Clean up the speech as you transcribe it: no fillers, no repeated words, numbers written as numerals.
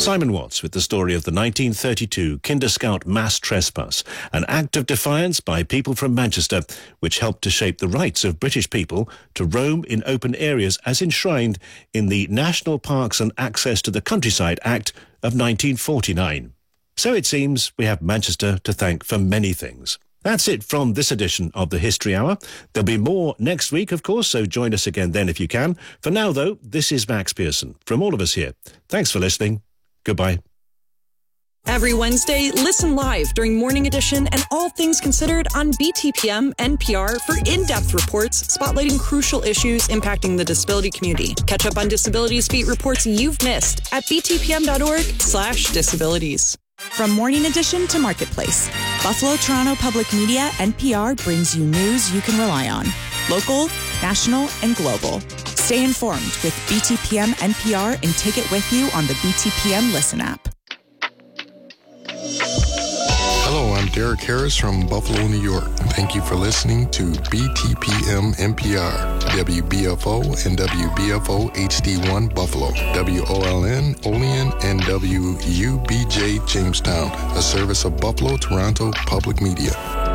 Simon Watts with the story of the 1932 Kinder Scout mass trespass, an act of defiance by people from Manchester which helped to shape the rights of British people to roam in open areas as enshrined in the National Parks and Access to the Countryside Act of 1949. So it seems we have Manchester to thank for many things. That's it from this edition of the History Hour. There'll be more next week, of course, so join us again then if you can. For now, though, this is Max Pearson from all of us here. Thanks for listening. Goodbye. Every Wednesday, listen live during Morning Edition and All Things Considered on BTPM NPR for in-depth reports spotlighting crucial issues impacting the disability community. Catch up on Disabilities Beat reports you've missed at btpm.org/disabilities. From Morning Edition to Marketplace, Buffalo Toronto Public Media NPR brings you news you can rely on. Local, national, and global. Stay informed with BTPM NPR and take it with you on the BTPM Listen app. Hello, I'm Derek Harris from Buffalo, New York. Thank you for listening to BTPM NPR, WBFO and WBFO HD1 Buffalo, WOLN Olean, and WUBJ Jamestown, a service of Buffalo Toronto Public Media.